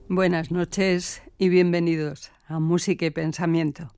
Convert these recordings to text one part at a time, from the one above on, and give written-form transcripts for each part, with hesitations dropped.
Buenas noches y bienvenidos a Música y Pensamiento.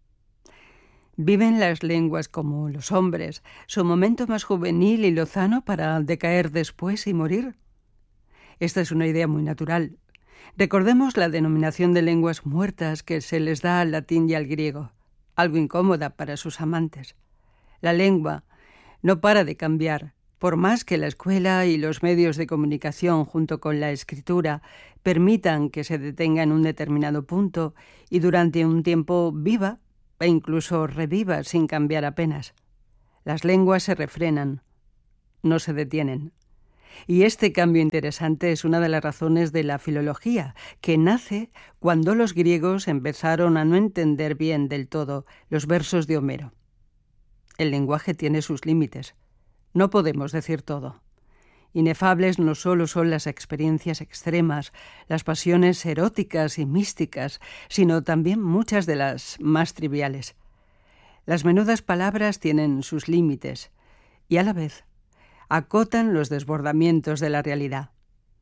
¿Viven las lenguas como los hombres su momento más juvenil y lozano para decaer después y morir? Esta es una idea muy natural. Recordemos la denominación de lenguas muertas que se les da al latín y al griego, algo incómoda para sus amantes. La lengua no para de cambiar, por más que la escuela y los medios de comunicación junto con la escritura permitan que se detenga en un determinado punto y durante un tiempo viva e incluso reviva sin cambiar apenas. Las lenguas se refrenan, no se detienen. Y este cambio interesante es una de las razones de la filología, que nace cuando los griegos empezaron a no entender bien del todo los versos de Homero. El lenguaje tiene sus límites. No podemos decir todo. Inefables no solo son las experiencias extremas, las pasiones eróticas y místicas, sino también muchas de las más triviales. Las menudas palabras tienen sus límites y a la vez acotan los desbordamientos de la realidad.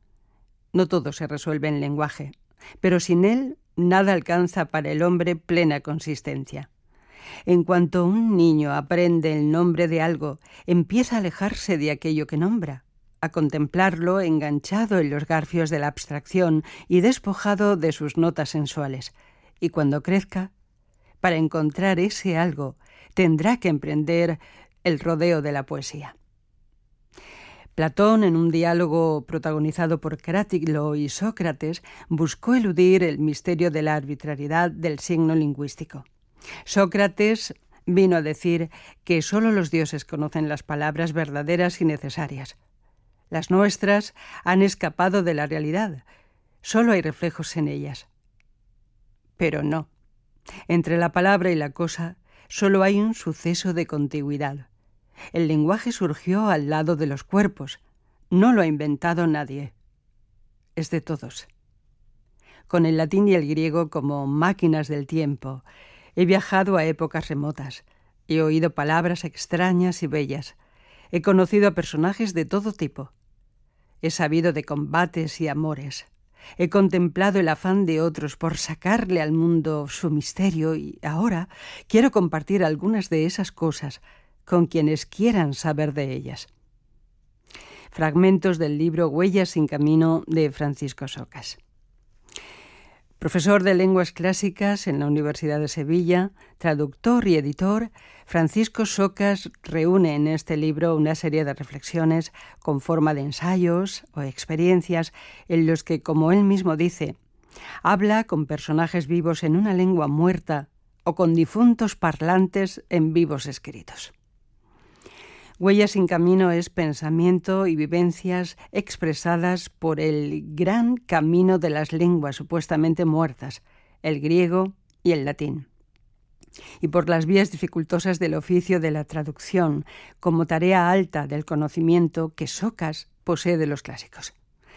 No todo se resuelve en lenguaje, pero sin él nada alcanza para el hombre plena consistencia. En cuanto un niño aprende el nombre de algo, empieza a alejarse de aquello que nombra, a contemplarlo enganchado en los garfios de la abstracción y despojado de sus notas sensuales. Y cuando crezca, para encontrar ese algo, tendrá que emprender el rodeo de la poesía. Platón, en un diálogo protagonizado por Cratilo y Sócrates, buscó eludir el misterio de la arbitrariedad del signo lingüístico. Sócrates vino a decir que solo los dioses conocen las palabras verdaderas y necesarias. Las nuestras han escapado de la realidad. Solo hay reflejos en ellas. Pero no. Entre la palabra y la cosa solo hay un suceso de contigüidad. El lenguaje surgió al lado de los cuerpos. No lo ha inventado nadie. Es de todos. Con el latín y el griego como máquinas del tiempo, he viajado a épocas remotas, he oído palabras extrañas y bellas, he conocido a personajes de todo tipo, he sabido de combates y amores, he contemplado el afán de otros por sacarle al mundo su misterio y ahora quiero compartir algunas de esas cosas con quienes quieran saber de ellas. Fragmentos del libro Huellas sin camino de Francisco Socas. Profesor de lenguas clásicas en la Universidad de Sevilla, traductor y editor, Francisco Socas reúne en este libro una serie de reflexiones con forma de ensayos o experiencias en los que, como él mismo dice, habla con personajes vivos en una lengua muerta o con difuntos parlantes en vivos escritos. Huellas sin camino es pensamiento y vivencias expresadas por el gran camino de las lenguas supuestamente muertas, el griego y el latín, y por las vías dificultosas del oficio de la traducción, como tarea alta del conocimiento que Socas posee de los clásicos.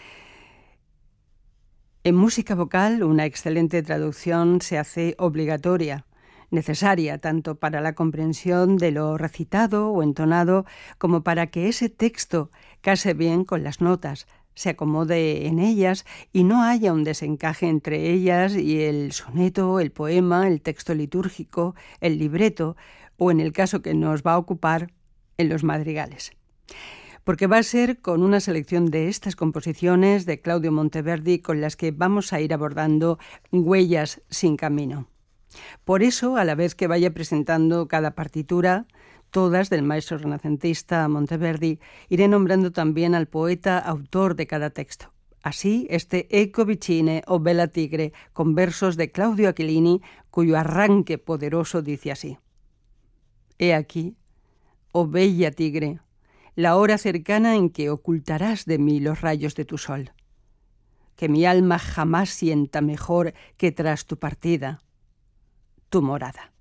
En música vocal, una excelente traducción se hace obligatoria, necesaria tanto para la comprensión de lo recitado o entonado como para que ese texto case bien con las notas, se acomode en ellas y no haya un desencaje entre ellas y el soneto, el poema, el texto litúrgico, el libreto o, en el caso que nos va a ocupar, en los madrigales. Porque va a ser con una selección de estas composiciones de Claudio Monteverdi con las que vamos a ir abordando Huellas sin camino. Por eso, a la vez que vaya presentando cada partitura, todas del maestro renacentista Monteverdi, iré nombrando también al poeta autor de cada texto. Así, este Ecco vicine o Bella Tigre, con versos de Claudio Aquilini, cuyo arranque poderoso dice así: He aquí, oh bella tigre, la hora cercana en que ocultarás de mí los rayos de tu sol. Que mi alma jamás sienta mejor que tras tu partida, tu morada.